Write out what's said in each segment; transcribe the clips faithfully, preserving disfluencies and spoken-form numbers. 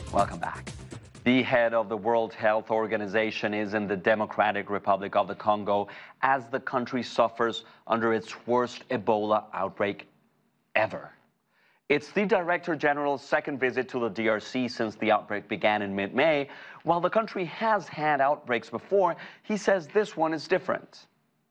Welcome back. The head of the World Health Organization is in the Democratic Republic of the Congo as the country suffers under its worst Ebola outbreak ever. It's the Director General's second visit to the D R C since the outbreak began in mid-May. While the country has had outbreaks before, he says this one is different.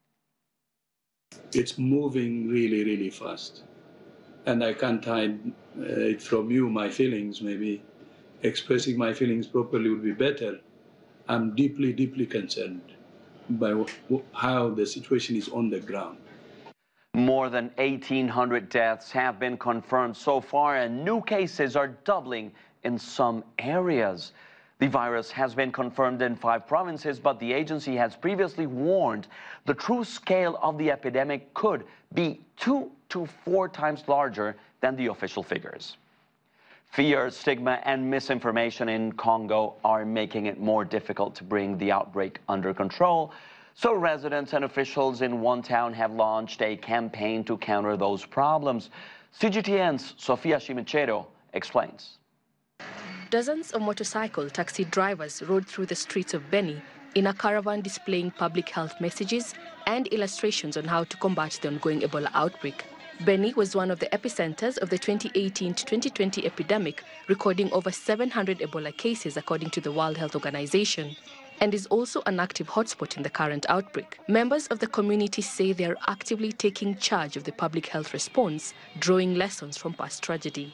It's moving really, really fast. And I can't hide uh, it from you, my feelings. Maybe expressing my feelings properly would be better. I'm deeply, deeply concerned by how the situation is on the ground. More than eighteen hundred deaths have been confirmed so far, and new cases are doubling in some areas. The virus has been confirmed in five provinces, but the agency has previously warned the true scale of the epidemic could be two to four times larger than the official figures. Fear, stigma, and misinformation in Congo are making it more difficult to bring the outbreak under control. So residents and officials in one town have launched a campaign to counter those problems. C G T N's Sofia Chimichero explains. Dozens of motorcycle taxi drivers rode through the streets of Beni in a caravan displaying public health messages and illustrations on how to combat the ongoing Ebola outbreak. Beni was one of the epicenters of the twenty eighteen to twenty twenty epidemic, recording over seven hundred Ebola cases according to the World Health Organization, and is also an active hotspot in the current outbreak. Members of the community say they are actively taking charge of the public health response, drawing lessons from past tragedy.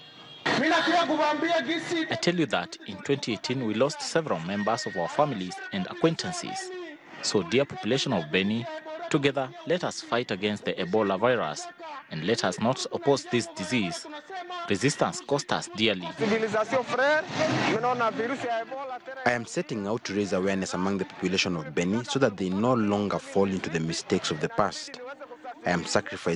I tell you that in twenty eighteen we lost several members of our families and acquaintances. So dear population of Beni, together let us fight against the Ebola virus and let us not oppose this disease. Resistance cost us dearly. I am setting out to raise awareness among the population of Beni so that they no longer fall into the mistakes of the past. I am sacrificing